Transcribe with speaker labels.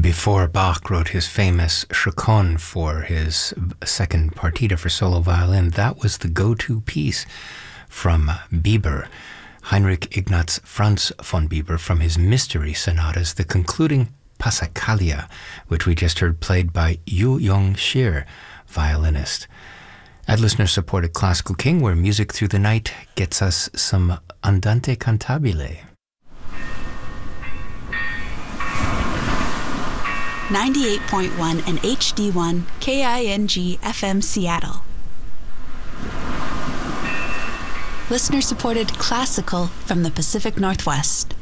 Speaker 1: before Bach wrote his famous Chaconne for his second partita for solo violin, that was the go-to piece from Bieber, Heinrich Ignaz Franz von Bieber, from his Mystery Sonatas, the concluding Passacaglia, which we just heard played by Yu Yong Shir, violinist. At listener-supported Classical King, where music through the night gets us some Andante Cantabile.
Speaker 2: 98.1 and HD1 KING FM Seattle. Listener-supported classical from the Pacific Northwest.